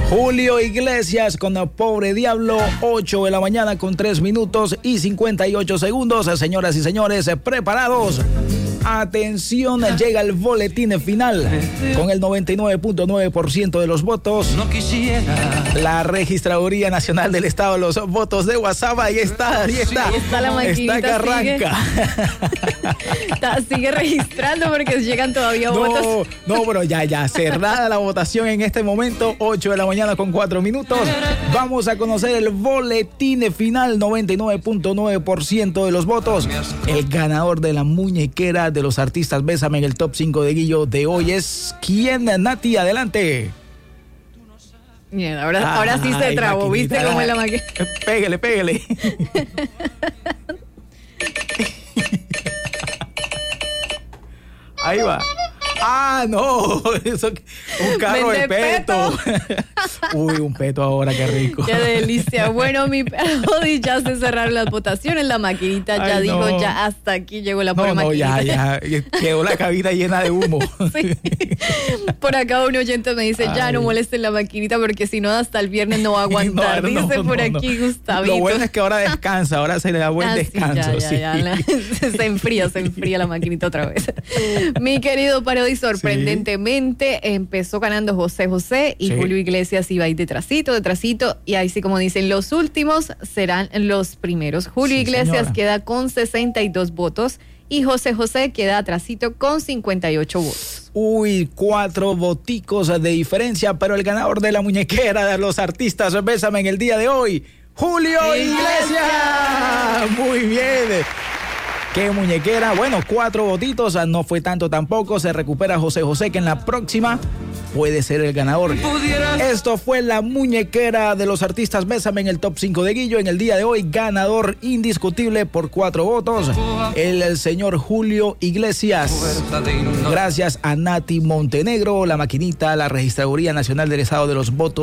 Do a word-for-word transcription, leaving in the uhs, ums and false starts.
Julio Iglesias con Pobre Diablo, ocho de la mañana con tres minutos y cincuenta y ocho segundos. Señoras y señores, preparados. Atención, llega el boletín final con el noventa y nueve punto nueve por ciento de los votos. La Registraduría Nacional del Estado, los votos de WhatsApp, ahí está, ahí está. Ahí está la maquinita, está que arranca. Sigue, está, sigue registrando porque llegan todavía no, votos. No, pero ya, ya, cerrada la votación en este momento, ocho de la mañana con cuatro minutos. Vamos a conocer el boletín final, noventa y nueve punto nueve por ciento de los votos. El ganador de la muñequera de los artistas Bésame en el top cinco de Guillo de hoy es ¿quién, Nati? Adelante. Bien, ahora, ah, ahora sí se trabó, ¿viste cómo es la maquinita? Pégale, pégale. Ahí va. Ah, no, eso, un carro de peto. Uy, un peto ahora, qué rico. Qué delicia. Bueno, mi perro ya se cerraron las votaciones, la maquinita ya Ay, dijo, no. ya hasta aquí llegó la pobre no, no, maquinita. ya, ya, quedó la cabina llena de humo. Sí. Por acá un oyente me dice, ya Ay. no molesten la maquinita porque si no hasta el viernes no va a aguantar. No, no, dice no, por no, aquí no. Gustavito. Lo bueno es que ahora descansa, ahora se le da buen ah, descanso. Sí, ya, ya, sí. ya, la, se enfría, se enfría la maquinita otra vez. Mi querido Parodi, sorprendentemente sí. empezó ganando José José y sí. Julio Iglesias iba ahí detrásito, detrásito, y ahí sí, como dicen, los últimos serán los primeros. Julio sí, Iglesias señora. queda con sesenta y dos votos y José José queda atrásito con cincuenta y ocho votos. Uy, cuatro voticos de diferencia, pero el ganador de la muñequera de los artistas Bésame en el día de hoy, Julio Iglesias. Muy bien. Qué muñequera. Bueno, cuatro votitos, no fue tanto tampoco. Se recupera José José, que en la próxima puede ser el ganador. Esto fue la muñequera de los artistas Bésame en el top cinco de Guillo. En el día de hoy, ganador indiscutible por cuatro votos, el, el señor Julio Iglesias. Gracias a Nati Montenegro, la maquinita, la Registraduría Nacional del Estado de los Votos.